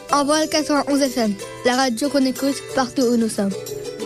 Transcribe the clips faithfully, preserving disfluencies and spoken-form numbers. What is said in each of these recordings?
Envol quatre-vingt-onze F M, la radio qu'on écoute partout où nous sommes.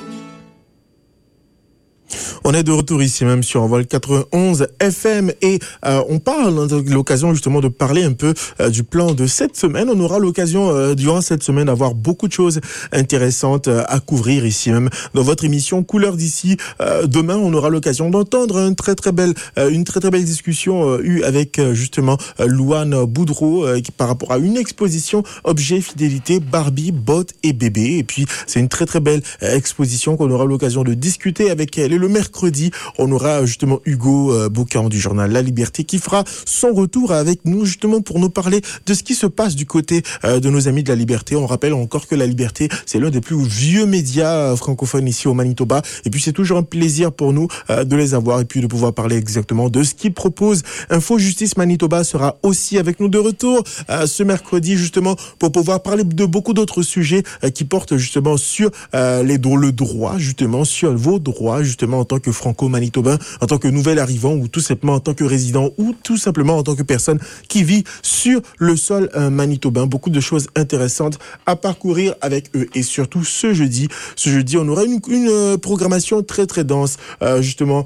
On est de retour ici même sur Envol quatre-vingt-onze F M et euh, on parle, on a l'occasion justement de parler un peu euh, du plan de cette semaine. On aura l'occasion euh, durant cette semaine d'avoir beaucoup de choses intéressantes euh, à couvrir ici même dans votre émission Couleurs d'ici. Euh, demain, on aura l'occasion d'entendre une très très belle, euh, une très très belle discussion euh, eue avec euh, justement euh, Louane Boudreau euh, qui, par rapport à une exposition objet fidélité Barbie, Bot et bébé. Et puis c'est une très très belle euh, exposition qu'on aura l'occasion de discuter avec elle. Et le mercredi, on aura justement Hugo euh, Boucan du journal La Liberté qui fera son retour avec nous justement pour nous parler de ce qui se passe du côté euh, de nos amis de La Liberté. On rappelle encore que La Liberté, c'est l'un des plus vieux médias euh, francophones ici au Manitoba. Et puis c'est toujours un plaisir pour nous euh, de les avoir et puis de pouvoir parler exactement de ce qu'ils proposent. Info Justice Manitoba sera aussi avec nous de retour euh, ce mercredi justement pour pouvoir parler de beaucoup d'autres sujets euh, qui portent justement sur euh, les le droit, justement sur vos droits justement en tant que franco-manitobain, en tant que nouvel arrivant ou tout simplement en tant que résident ou tout simplement en tant que personne qui vit sur le sol euh, manitobain. Beaucoup de choses intéressantes à parcourir avec eux. Et surtout ce jeudi, ce jeudi, on aura une, une euh, programmation très très dense, euh, justement.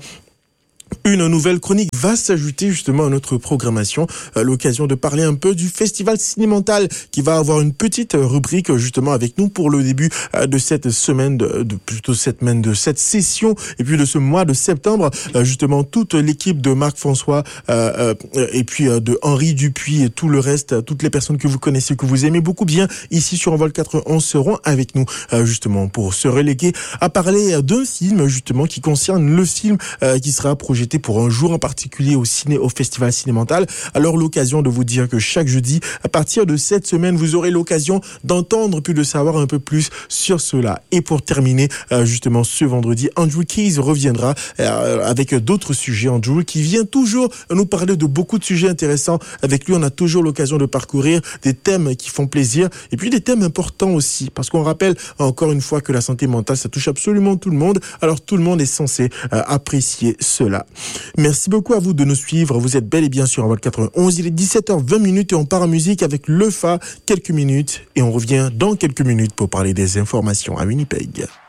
Une nouvelle chronique va s'ajouter justement à notre programmation, euh, l'occasion de parler un peu du festival cinémental qui va avoir une petite rubrique justement avec nous pour le début euh, de cette semaine, de, de plutôt cette semaine de cette session et puis de ce mois de septembre. Euh, justement toute l'équipe de Marc François euh, euh, et puis euh, de Henri Dupuis et tout le reste, toutes les personnes que vous connaissez, que vous aimez beaucoup bien ici sur Envol quatre-vingt-onze seront avec nous euh, justement pour se reléguer à parler d'un film justement qui concerne le film euh, qui sera projeté pour un jour en particulier au ciné, au festival cinémental. Alors l'occasion de vous dire que chaque jeudi, à partir de cette semaine, vous aurez l'occasion d'entendre puis de savoir un peu plus sur cela. Et pour terminer, euh, justement ce vendredi, Andrew Keys reviendra euh, avec d'autres sujets. Andrew qui vient toujours nous parler de beaucoup de sujets intéressants. Avec lui, on a toujours l'occasion de parcourir des thèmes qui font plaisir et puis des thèmes importants aussi. Parce qu'on rappelle encore une fois que la santé mentale, ça touche absolument tout le monde. Alors tout le monde est censé euh, apprécier cela. Merci beaucoup à vous de nous suivre. Vous êtes bel et bien sur Envol quatre-vingt-onze. Il est dix-sept heures vingt et on part en musique avec Le Fa quelques minutes et on revient dans quelques minutes pour parler des informations à Winnipeg.